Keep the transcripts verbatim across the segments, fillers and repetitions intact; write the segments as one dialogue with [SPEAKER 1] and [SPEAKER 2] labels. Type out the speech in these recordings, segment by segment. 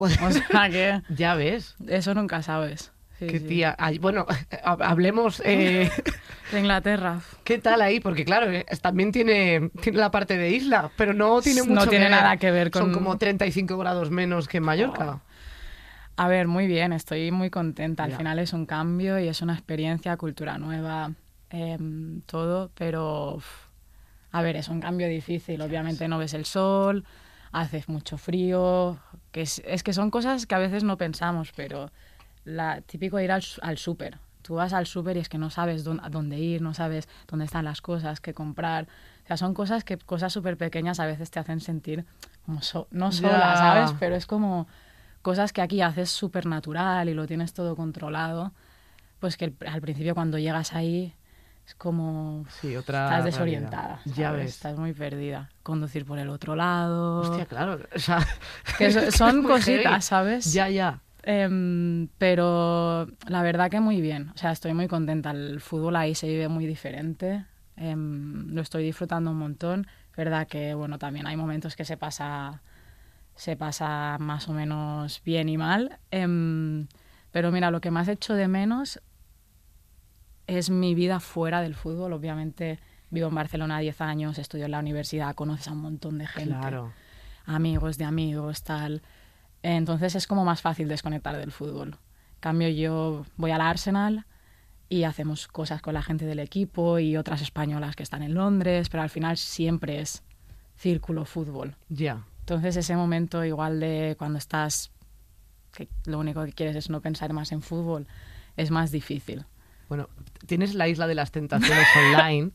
[SPEAKER 1] O sea que...
[SPEAKER 2] Ya ves.
[SPEAKER 1] Eso nunca sabes. Sí,
[SPEAKER 2] Qué
[SPEAKER 1] sí.
[SPEAKER 2] tía. Ay, bueno, hablemos... Eh,
[SPEAKER 1] de Inglaterra.
[SPEAKER 2] ¿Qué tal ahí? Porque claro, también tiene, tiene la parte de isla, pero no tiene mucho
[SPEAKER 1] No tiene
[SPEAKER 2] que ver.
[SPEAKER 1] nada que ver con...
[SPEAKER 2] Son como treinta y cinco grados menos que en Mallorca.
[SPEAKER 1] Oh. A ver, muy bien, estoy muy contenta. Al
[SPEAKER 2] Ya.
[SPEAKER 1] final es un cambio y es una experiencia, cultura nueva, eh, todo, pero... Uf, a ver, es un cambio difícil. Obviamente no ves el sol, hace mucho frío, que es, es que son cosas que a veces no pensamos, pero la típico de ir al, al súper. Tú vas al súper y es que no sabes dónde, a dónde ir, no sabes dónde están las cosas, qué comprar. O sea, son cosas que cosas súper pequeñas a veces te hacen sentir como so, no sola,
[SPEAKER 2] Ya.
[SPEAKER 1] ¿sabes? Pero es como cosas que aquí haces súper natural y lo tienes todo controlado. Pues que el, al principio cuando llegas ahí es como...
[SPEAKER 2] Sí, otra
[SPEAKER 1] Estás desorientada,
[SPEAKER 2] realidad.
[SPEAKER 1] ¿sabes?
[SPEAKER 2] Ya ves.
[SPEAKER 1] Estás muy perdida. Conducir por el otro lado...
[SPEAKER 2] Hostia, claro. O sea,
[SPEAKER 1] Que so-
[SPEAKER 2] es que
[SPEAKER 1] son
[SPEAKER 2] es muy
[SPEAKER 1] cositas,
[SPEAKER 2] heavy.
[SPEAKER 1] ¿sabes?
[SPEAKER 2] Ya, ya.
[SPEAKER 1] Em, pero la verdad que muy bien. O sea, estoy muy contenta. El fútbol ahí se vive muy diferente. Em, lo estoy disfrutando un montón. Verdad que, bueno, también hay momentos que se pasa, se pasa más o menos bien y mal. Em, pero mira, lo que más echo de menos es mi vida fuera del fútbol. Obviamente vivo en Barcelona diez años, estudio en la universidad, conoces a un montón de gente,
[SPEAKER 2] Claro.
[SPEAKER 1] amigos de amigos, tal. Entonces es como más fácil desconectar del fútbol. En cambio, yo voy al Arsenal y hacemos cosas con la gente del equipo y otras españolas que están en Londres, pero al final siempre es círculo fútbol.
[SPEAKER 2] Ya.
[SPEAKER 1] Entonces ese momento igual de cuando estás, que lo único que quieres es no pensar más en fútbol, es más difícil.
[SPEAKER 2] Bueno, tienes la isla de las tentaciones online.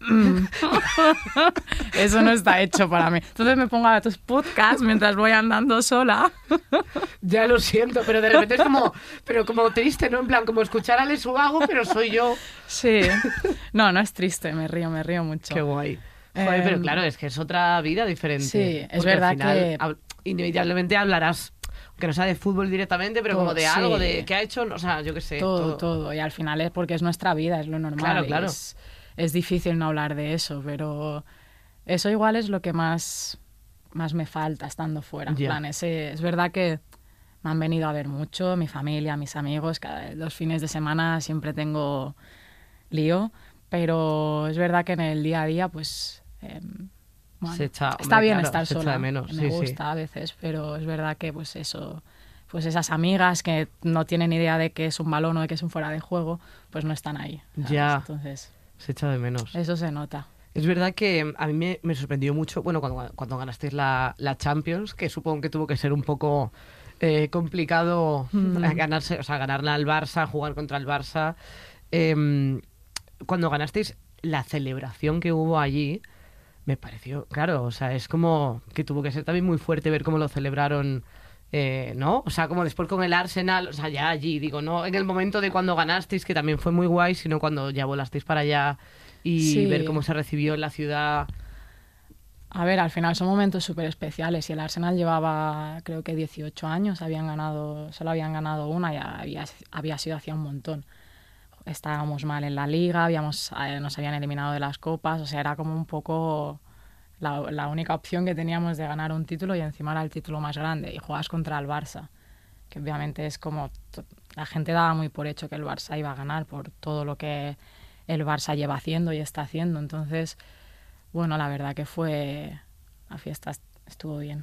[SPEAKER 1] Eso no está hecho para mí. Entonces me pongo a ver tus podcasts mientras voy andando sola.
[SPEAKER 2] Ya lo siento, pero de repente es como, pero como triste, ¿no? En plan, como escuchar a Alex Ubago, pero soy yo.
[SPEAKER 1] Sí. No, no es triste, me río, me río mucho.
[SPEAKER 2] Qué guay. Joder,
[SPEAKER 1] Eh,
[SPEAKER 2] pero claro, es que es otra vida diferente.
[SPEAKER 1] Sí, es
[SPEAKER 2] Porque al
[SPEAKER 1] verdad
[SPEAKER 2] final,
[SPEAKER 1] que-
[SPEAKER 2] hab- inevitablemente hablarás, que no sea de fútbol directamente, pero
[SPEAKER 1] Todo,
[SPEAKER 2] como de
[SPEAKER 1] sí.
[SPEAKER 2] algo, de qué ha hecho, o sea, yo qué sé.
[SPEAKER 1] todo, todo. Y al final es porque es nuestra vida, es lo normal.
[SPEAKER 2] Claro,
[SPEAKER 1] y
[SPEAKER 2] claro.
[SPEAKER 1] Es, es difícil no hablar de eso, pero eso igual es lo que más, más me falta estando fuera. En
[SPEAKER 2] Ya.
[SPEAKER 1] plan, ese, es verdad que me han venido a ver mucho, mi familia, mis amigos. Cada, los fines de semana siempre tengo lío, pero es verdad que en el día a día, pues... eh, bueno,
[SPEAKER 2] Se echa-
[SPEAKER 1] está
[SPEAKER 2] hombre,
[SPEAKER 1] bien
[SPEAKER 2] claro,
[SPEAKER 1] estar
[SPEAKER 2] se echa
[SPEAKER 1] sola,
[SPEAKER 2] de menos,
[SPEAKER 1] me
[SPEAKER 2] sí, sí.
[SPEAKER 1] gusta a veces, pero es verdad que pues eso, pues esas amigas que no tienen idea de que es un balón o de que es un fuera de juego, pues no están ahí, ¿sabes?
[SPEAKER 2] Ya.
[SPEAKER 1] Entonces,
[SPEAKER 2] Se echa de menos.
[SPEAKER 1] eso se nota.
[SPEAKER 2] Es verdad que a mí me, me sorprendió mucho, bueno, cuando, cuando ganasteis la, la Champions, que supongo que tuvo que ser un poco eh, complicado
[SPEAKER 1] Mm.
[SPEAKER 2] ganarse, o sea, ganarla al Barça, jugar contra el Barça. Em, cuando ganasteis, la celebración que hubo allí, me pareció, claro, o sea, es como que tuvo que ser también muy fuerte ver cómo lo celebraron, eh, ¿no? O sea, como después con el Arsenal, o sea, ya allí, digo, no en el momento de cuando ganasteis, que también fue muy guay, sino cuando ya volasteis para allá y
[SPEAKER 1] Sí.
[SPEAKER 2] ver cómo se recibió en la ciudad.
[SPEAKER 1] A ver, al final son momentos súper especiales y el Arsenal llevaba, creo que dieciocho años, habían ganado, solo habían ganado una y había, había sido hacía un montón. Estábamos mal en la liga, habíamos, eh, nos habían eliminado de las copas, o sea, era como un poco la, la única opción que teníamos de ganar un título y encima era el título más grande y juegas contra el Barça, que obviamente es como, to- la gente daba muy por hecho que el Barça iba a ganar por todo lo que el Barça lleva haciendo y está haciendo, entonces, bueno, la verdad que fue, la fiesta est- estuvo bien.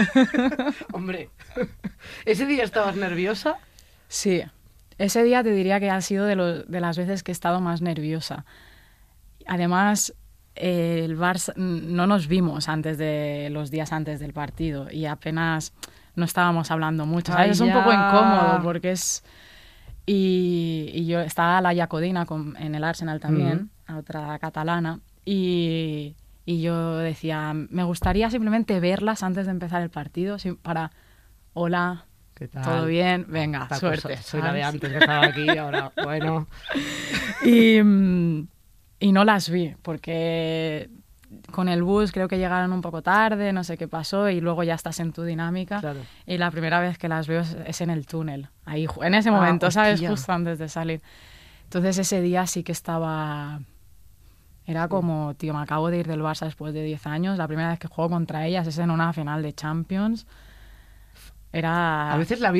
[SPEAKER 2] Hombre, ¿ese día estabas nerviosa?
[SPEAKER 1] Sí, ese día te diría que ha sido de, lo- de las veces que he estado más nerviosa. Además, eh, el Barça no nos vimos antes de los días antes del partido y apenas no estábamos hablando mucho. ¿Sabes?
[SPEAKER 2] Ay,
[SPEAKER 1] Es un
[SPEAKER 2] ya.
[SPEAKER 1] poco incómodo porque es... Y, y yo estaba la Jacodina con, en el Arsenal también, a otra catalana, y, y yo decía, me gustaría simplemente verlas antes de empezar el partido sí, para, hola,
[SPEAKER 2] ¿Qué tal?
[SPEAKER 1] todo bien, venga,
[SPEAKER 2] Tal
[SPEAKER 1] suerte.
[SPEAKER 2] cosa. Soy la de
[SPEAKER 1] ¿sabes?
[SPEAKER 2] antes que estaba aquí, ahora, bueno.
[SPEAKER 1] Y, mm, y no las vi, porque con el bus creo que llegaron un poco tarde, no sé qué pasó, y luego ya estás en tu dinámica.
[SPEAKER 2] Claro.
[SPEAKER 1] Y la primera vez que las veo es, es en el túnel, ahí, ju- en ese
[SPEAKER 2] Ah,
[SPEAKER 1] momento, ¿sabes?
[SPEAKER 2] hostia.
[SPEAKER 1] Justo antes de salir. Entonces ese día sí que estaba... Era como, tío, me acabo de ir del Barça después de diez años, la primera vez que juego contra ellas es en una final de Champions. Era...
[SPEAKER 2] A veces la